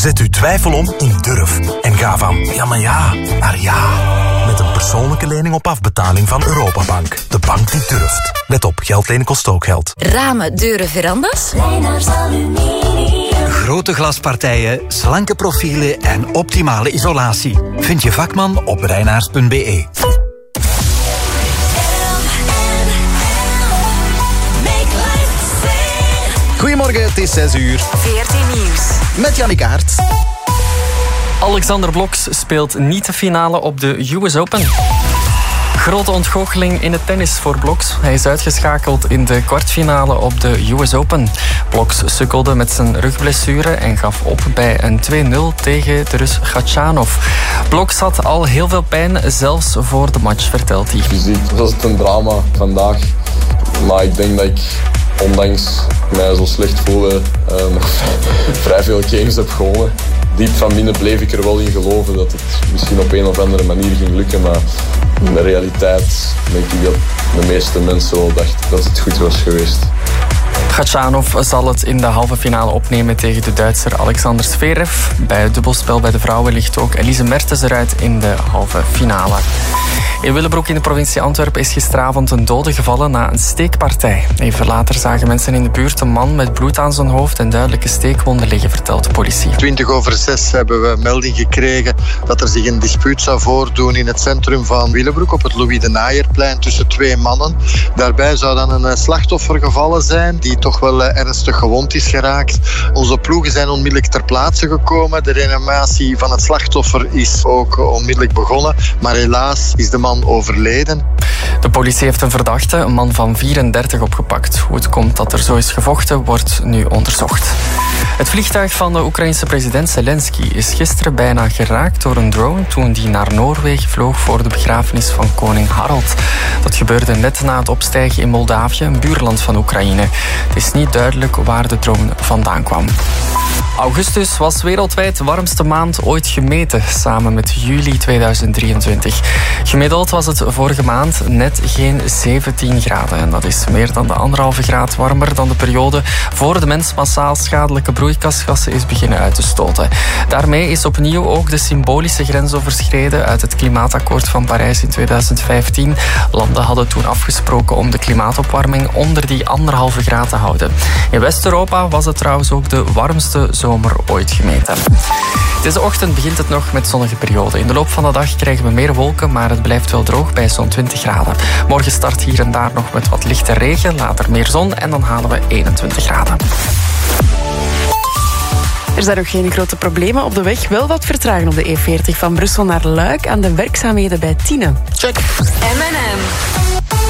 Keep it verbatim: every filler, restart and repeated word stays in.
Zet uw twijfel om in durf. En ga van ja, maar ja, naar ja. Met een persoonlijke lening op afbetaling van Europabank. De bank die durft. Let op, geld lenen kost ook geld. Ramen, deuren, verandas? Reinaars Aluminium. Grote glaspartijen, slanke profielen en optimale isolatie. Vind je vakman op reinaars punt b e. Goedemorgen, het is zes uur. V R T Nieuws. Met Jannik Aert. Alexander Bloks speelt niet de finale op de U S Open. Grote ontgoocheling in het tennis voor Bloks. Hij is uitgeschakeld in de kwartfinale op de U S Open. Bloks sukkelde met zijn rugblessure en gaf op bij een twee nul tegen de Rus Khachanov. Bloks had al heel veel pijn, zelfs voor de match, vertelt hij. Fysiek was het een drama vandaag. Maar ik denk dat ik, ondanks mij zo slecht voelen, uh, nog vrij veel games heb gewonnen. Diep van binnen bleef ik er wel in geloven dat het misschien op een of andere manier ging lukken. Maar in de realiteit denk ik dat de meeste mensen wel dachten dat het goed was geweest. Khachanov zal het in de halve finale opnemen tegen de Duitser Alexander Zverev. Bij het dubbelspel bij de vrouwen ligt ook Elise Mertens eruit in de halve finale. In Willebroek in de provincie Antwerpen is gisteravond een dode gevallen na een steekpartij. Even later zagen mensen in de buurt een man met bloed aan zijn hoofd en duidelijke steekwonden liggen, vertelt de politie. twintig over zes hebben we melding gekregen dat er zich een dispuut zou voordoen in het centrum van Willebroek op het Louis de Naaierplein tussen twee mannen. Daarbij zou dan een slachtoffer gevallen zijn die toch wel ernstig gewond is geraakt. Onze ploegen zijn onmiddellijk ter plaatse gekomen. De reanimatie van het slachtoffer is ook onmiddellijk begonnen, maar helaas is de man overleden. De politie heeft een verdachte, een man van vierendertig, opgepakt. Hoe het komt dat er zo is gevochten, wordt nu onderzocht. Het vliegtuig van de Oekraïense president Zelensky is gisteren bijna geraakt door een drone toen die naar Noorwegen vloog voor de begrafenis van koning Harald. Dat gebeurde net na het opstijgen in Moldavië, een buurland van Oekraïne. Het is niet duidelijk waar de drone vandaan kwam. Augustus was wereldwijd de warmste maand ooit gemeten, samen met juli tweeduizend drieëntwintig. Gemiddeld was het vorige maand net geen zeventien graden. En dat is meer dan de anderhalve graad warmer dan de periode voor de mens massaal schadelijke broeikasgassen is beginnen uit te stoten. Daarmee is opnieuw ook de symbolische grens overschreden uit het klimaatakkoord van Parijs in tweeduizend vijftien. Landen hadden toen afgesproken om de klimaatopwarming onder die anderhalve graad te houden. In West-Europa was het trouwens ook de warmste zomer ooit gemeten. Deze ochtend begint het nog met zonnige perioden. In de loop van de dag krijgen we meer wolken, maar het blijft wel droog bij zo'n twintig graden. Morgen start hier en daar nog met wat lichte regen, later meer zon en dan halen we eenentwintig graden. Er zijn nog geen grote problemen op de weg. Wel wat vertraging op de E veertig van Brussel naar Luik aan de werkzaamheden bij Tiene. Check. M en M.